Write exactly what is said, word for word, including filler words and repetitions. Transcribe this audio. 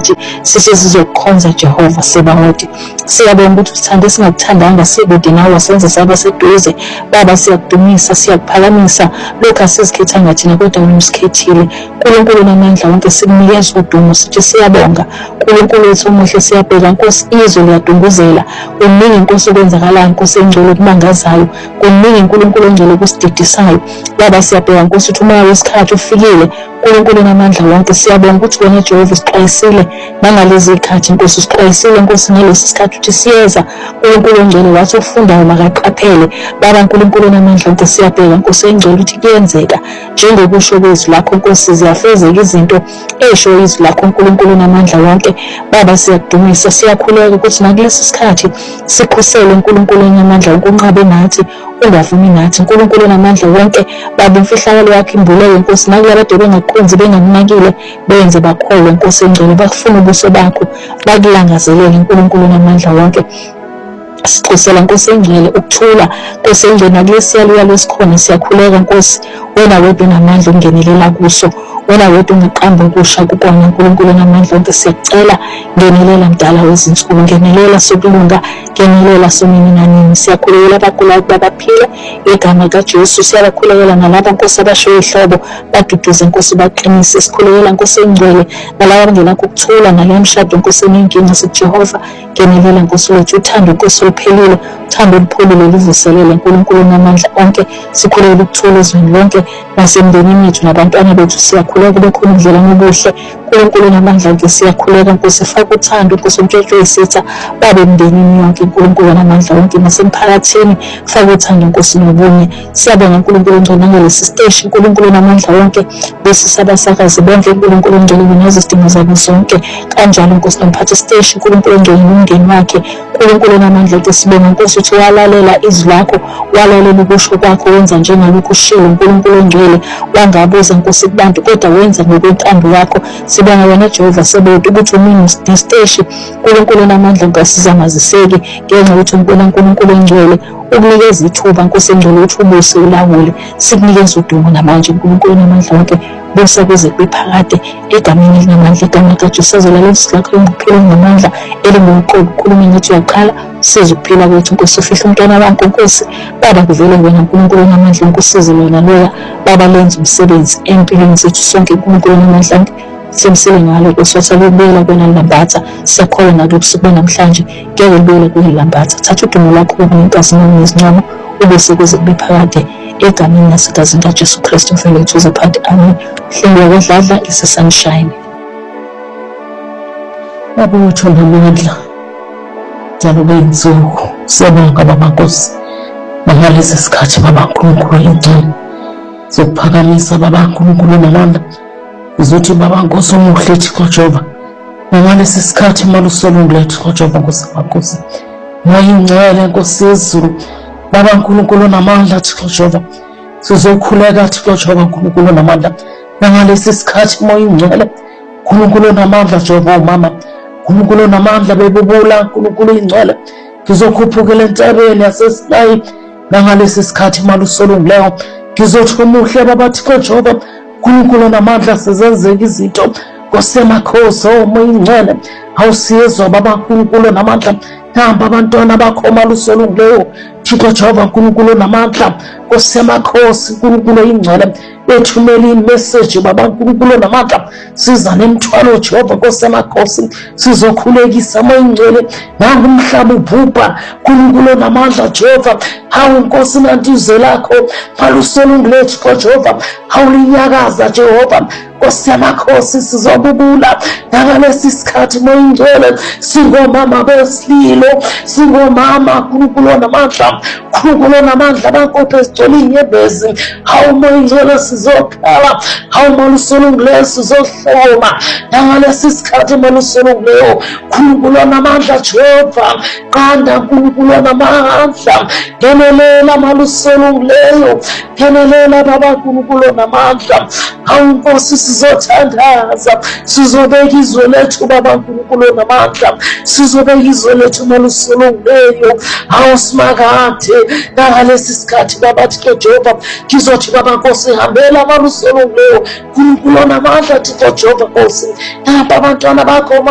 sikhathi sithi sizokukhonza Jehova sebawodi. Siyabonga ukuthi uthande singakuthandanga sikude nawe wasenza saba seduze. Baba siyakudumisa siyakuphakamisa lokho asizikhethanga thina kodwa wena usikhethile. uNkulunkulu namandla wonke sikunikeza udumo sithi siyabonga. uNkulunkulu wethu omuhle siyabheka Nkosi izwe liyadunguzela. Kuningi Nkosi okwenzakalayo Nkosi engcwele okumangazayo. Kuningi uNkulunkulu ongcwele okusididisayo. Baba siyabheka Nkosi ukuthi umoya wesikhathi ufikile. uNkulunkulu namandla wonke siyabonga ukuthi wena Jehova usixwayisile nangalezi ikhathi Nkosi usixwayisile Nkosi ngalesi sikhathi uthi siyeza. uNkulunkulu ongcwele wathi ufundayo makaqaphele. Baba uNkulunkulu namandla wonke siyabheka Nkosi engcwele ukuthi kuyenzeka njengokusho kwezwi lakho Nkosi ziyafezeka izinto esho izwi lakho uNkulunkulu namandla wonke. Baba siyakudumisa siyakhuleka ukuthi nakulesi sikhathi sikhusele uNkulunkulu namandla wonke unqabe nathi ungavumi nathi uNkulunkulu namandla wonke. Baba imfihlakalo yakho imbuleke Nkosi nakulabo abade bengakukhonzi bengakunakile benze bakholwe Nkosi engcwele bakufuna ubuso bakho bakulangazelele uNkulunkulu namandla wonke. Sicela Nkosi engcwele ukuthula Nkosi engcwele nakulesi yalo esikhona siyakhuleka Nkosi wena wedwa unamandla ungenelela kuso. Wena wedwa ungaqamba ukusha kukona uNkulunkulu namandla wonke siyacela ngenelela mdala wezinsuku ngenelela sokulunga ngenelela somini nanini. Siyakhulekela abagulayo babaphile igama kaJesu. Siyabakhulekela nalabo Nkosi abasho ihlobo baduduze Nkosi baqinise. Sikhulekela Nkosi engcwele nalabo abangenakho ukuthula nale mshado Nkosi eninkinga siJehova ngenelela Nkosi wethu uthando Nkosi oluphelile uthando oluphelile livuselele uNkulunkulu namandla onke. Sikhulekela ukuthula ezweni lonke nasemndenini yethu nabantwana bethu. Siyakhuleka kube khona indlela ngobuhle uNkulunkulu namandla onke. Siyakhuleka Nkosi faka uthando Nkosi umtshetsho wesitha babe emndenini yonke uNkulunkulu namandla onke nasemphakathini faka uthando Nkosi nobunye. Siyabonga uNkulunkulu ngcwele ngalesi station uNkulunkulu namandla onke bese sabasakazi bonke uNkulunkulu ngcwele unazo izidingo zabo zonke kanjalo Nkosi nomphathi station uNkulunkulu ngcwele umndeni wakhe uNkulunkulu namandla onke. Sibonga Nkosi ukuthi walalela izwi lakho walalela ukusho kwakho wenza njengalokho ushilo uNkulunkulu ngcwele wangabuza Nkosi kubantu kodwa wenza ngokwentando yakho. Sibonga wena Jehova sebodwa ukuthi umini station uNkulunkulu namandla onke sizamaziseki ngenxa ukuthi uNkulunkulu ngcwele ukunikeza ithuba Nkosi engcwele ukuthi ubuse ulawule. Sikunikeza udumo namanje uNkulunkulu namandla onke busa kuze kuphakade egameni linamandla igama kaJesu. Sizolala isikhathi ngokuphila ngamandla elingumqobo ukhuluma ngathi uyaqala sizokuphila kwethu Nkosi ufihla umntwana wakho Nkosi. Baba kuvele wena uNkulunkulu namandla uNkosize lona loya baba lenza umsebenzi empilweni zethu sonke uNkulunkulu namandla onke. Simsele ngalo Nkosi wasabuyela kwena lambatha. Siyakholwa nakubusuku namhlanje ngeke libuyele kuyilambatha. Thatha udumo lakho ubunikazi nezincomo ubese kuze kube phakade egameni lasegazi kaJesu Kristu mfowethu uzaphatha. Amen. Hlengwa kodladla is sunshine. Baba wethu namandla njalo beyinsuku siyabonga baba Nkosi ngalesi sikhathi baba uNkulunkulu ingcwele sokuphakamisa baba uNkulunkulu namandla uzothi baba Nkosi omuhle Thixo Jehova ngalesi sikhathi malusolungile Thixo Jehova Nkosi Nkosi wayingcwele Nkosi yezulu baba uNkulunkulu namandla Thixo Jehova sizokhuleka Thixo Jehova uNkulunkulu namandla ngalesi sikhathi moya ingcwele uNkulunkulu namandla Jehova mama uNkulunkulu namandla bebubula uNkulunkulu ingcwele ngizokhuphukela entabeni yaseSinayi ngalesi sikhathi malusolungileyo ngizothi umuhle baba Thixo Jehova uNkulunkulu namandla sizenzeka izinto kosemakhosi omoya ingcwele awusiyezwa baba uNkulunkulu namandla hamba abantwana bakho malusolungileyo Thixo Jehova uNkulunkulu namandla kosemakhosi uNkulunkulu ingcwele bethumela imessage baba uNkulunkulu namandla siza nemthwalo Jehova kosemakhosi sizokhulekisa moya ingcwele nangumhlaba ubhubha uNkulunkulu namandla Jehova hawu Nkosi nantize lakho malusolungileyo Thixo Jehova hawulinyakaza Jehova kosemakhosi sizobubula ngalesi sikhathi moya ingcwele singomama besililo singomama uNkulunkulu namandla uNkulunkulu namandla bankophe esicole inyembezi hawu moya ingcwele sizokhala hawu malusolungileyo sizohloma ngalesi sikhathi malusolungileyo uNkulunkulu namandla Jehova qanda uNkulunkulu namandla ngenelela malusolungileyo ngenelela baba uNkulunkulu namandla hawu Nkosi sizothandaza sizobeka izwe lethu baba uNkulunkulu namandla sizobeka izwe lethu malusolungileyo hawu simakade ngalesi sikhathi baba Thixo Jehova kizothi baba Nkosi hambela malusolungileyo uNkulunkulu namandla Thixo Jehova Nkosi naba abantwana bakho